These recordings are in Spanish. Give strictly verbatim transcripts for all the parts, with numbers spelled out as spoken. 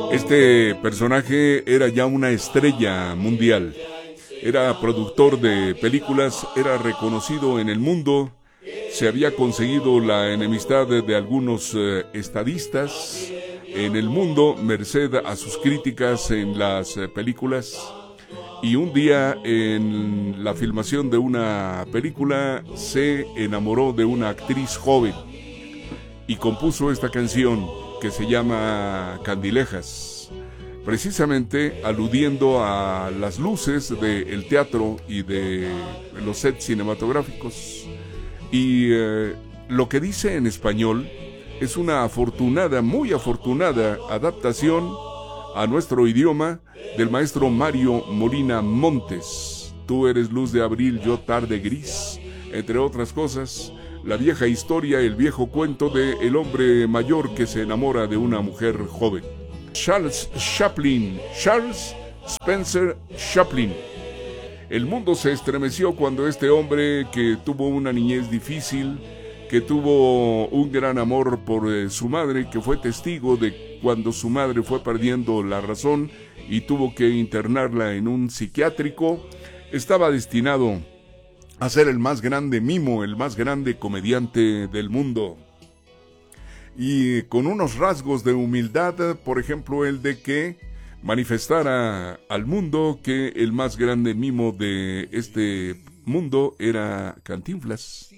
Este personaje era ya una estrella mundial. Era productor de películas, era reconocido en el mundo. Se había conseguido la enemistad de, de algunos eh, estadistas en el mundo, merced a sus críticas en las eh, películas. Y un día, en la filmación de una película, se enamoró de una actriz joven y compuso esta canción que se llama Candilejas, precisamente aludiendo a las luces del teatro y de los sets cinematográficos. Y eh, lo que dice en español es una afortunada, muy afortunada adaptación a nuestro idioma del maestro Mario Molina Montes. Tú eres luz de abril, yo tarde gris, entre otras cosas. La vieja historia, el viejo cuento de el hombre mayor que se enamora de una mujer joven. Charles Chaplin, Charles Spencer Chaplin. El mundo se estremeció cuando este hombre, que tuvo una niñez difícil, que tuvo un gran amor por eh, su madre, que fue testigo de cuando su madre fue perdiendo la razón y tuvo que internarla en un psiquiátrico, estaba destinado a ser el más grande mimo, el más grande comediante del mundo. Y con unos rasgos de humildad, por ejemplo, el de que manifestara al mundo que el más grande mimo de este mundo era Cantinflas.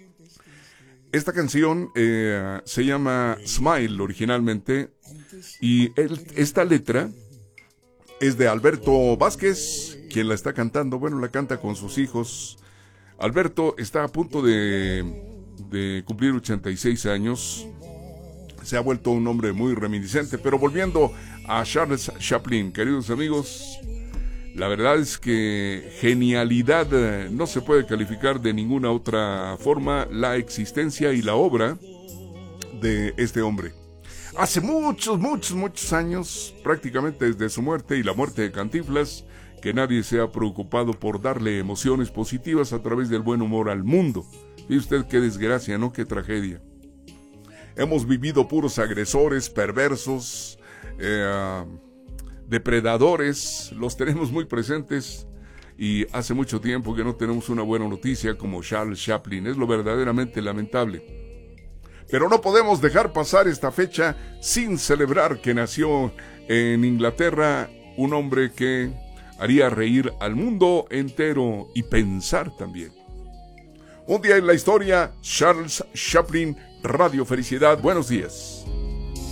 Esta canción eh, se llama Smile originalmente, y el, esta letra es de Alberto Vázquez, quien la está cantando. Bueno, la canta con sus hijos. Alberto está a punto de, de cumplir ochenta y seis años. Se ha vuelto un hombre muy reminiscente. Pero volviendo a Charles Chaplin, queridos amigos, la verdad es que genialidad no se puede calificar de ninguna otra forma la existencia y la obra de este hombre. Hace muchos, muchos, muchos años, prácticamente desde su muerte y la muerte de Cantinflas, que nadie se ha preocupado por darle emociones positivas a través del buen humor al mundo. Y usted, qué desgracia, ¿no? Qué tragedia. Hemos vivido puros agresores, perversos, eh, depredadores, los tenemos muy presentes, y hace mucho tiempo que no tenemos una buena noticia como Charles Chaplin. Es lo verdaderamente lamentable. Pero no podemos dejar pasar esta fecha sin celebrar que nació en Inglaterra un hombre que haría reír al mundo entero y pensar también. Un día en la historia, Charles Chaplin, Radio Felicidad. Buenos días.